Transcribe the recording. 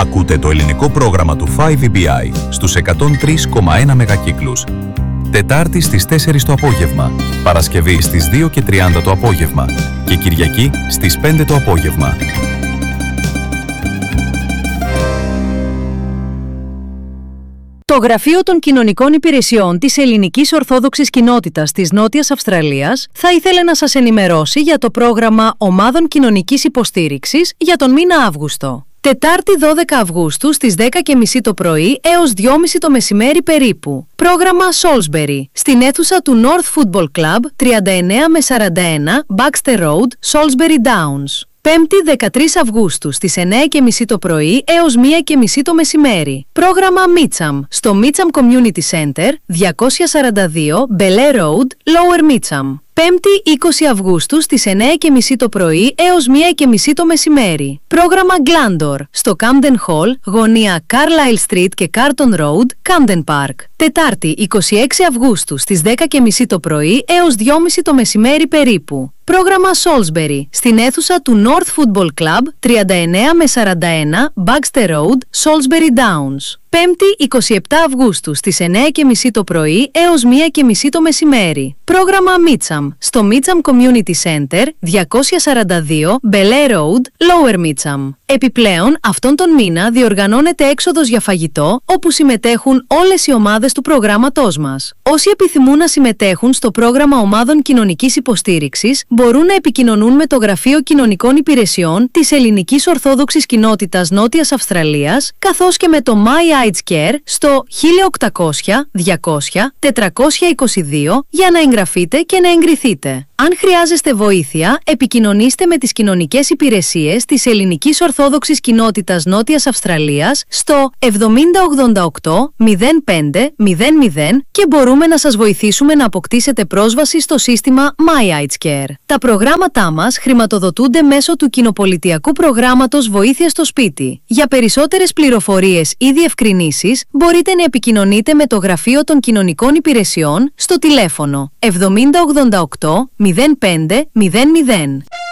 Ακούτε το ελληνικό πρόγραμμα του 5EBI στους 103,1 μεγακύκλους. Τετάρτη στις 4 το απόγευμα, Παρασκευή στις 2:30 το απόγευμα και Κυριακή στις 5 το απόγευμα. Το Γραφείο των Κοινωνικών Υπηρεσιών της Ελληνικής Ορθόδοξης Κοινότητας της Νότιας Αυστραλίας θα ήθελε να σας ενημερώσει για το πρόγραμμα Ομάδων Κοινωνικής Υποστήριξης για τον μήνα Αύγουστο. Τετάρτη 12 Αυγούστου στις 10:30 το πρωί έως 2:30 το μεσημέρι περίπου. Πρόγραμμα Salisbury, στην αίθουσα του North Football Club 39 με 41 Baxter Road, Salisbury Downs. Πέμπτη 13 Αυγούστου στις 9:30 το πρωί έως 1:30 το μεσημέρι. Πρόγραμμα Meacham, στο Meacham Community Center, 242 Belair Road, Lower Meacham. Πέμπτη 20 Αυγούστου στις 9:30 το πρωί έως 1:30 το μεσημέρι. Πρόγραμμα Glandor, στο Camden Hall, γωνία Carlisle Street και Carton Road, Camden Park. Τετάρτη 26 Αυγούστου στις 10:30 το πρωί έως 2:30 το μεσημέρι περίπου. Πρόγραμμα Salisbury, στην αίθουσα του North Football Club, 39 με 41 Baxter Road, Salisbury Downs. Πέμπτη 27 Αυγούστου στις 9:30 το πρωί έως 1:30 το μεσημέρι. Πρόγραμμα Meacham, στο Meacham Community Center, 242 Belair Road, Lower Meacham. Επιπλέον, αυτόν τον μήνα διοργανώνεται έξοδος για φαγητό, όπου συμμετέχουν όλες οι ομάδες του προγράμματός μας. Όσοι επιθυμούν να συμμετέχουν στο πρόγραμμα Ομάδων Κοινωνικής Υποστήριξης, μπορούν να επικοινωνούν με το Γραφείο Κοινωνικών Υπηρεσιών της Ελληνικής Ορθόδοξης Κοινότητας Νότιας Αυστραλίας, καθώς και με το My Aids Care στο 1800 200 422 για να εγγραφείτε και να εγκριθείτε. Αν χρειάζεστε βοήθεια, επικοινωνήστε με τις κοινωνικές υπηρεσίες της Ελληνικής Ορθόδοξης Κοινότητας Νότιας Αυστραλίας στο 7088 05 00 και μπορούμε να σας βοηθήσουμε να αποκτήσετε πρόσβαση στο σύστημα My Aids Care. Τα προγράμματά μας χρηματοδοτούνται μέσω του κοινοπολιτειακού προγράμματος Βοήθεια στο Σπίτι. Για περισσότερες πληροφορίες ή διευκρινήσεις, μπορείτε να επικοινωνείτε με το Γραφείο των Κοινωνικών Υπηρεσιών στο τηλέφωνο 7088 05 00.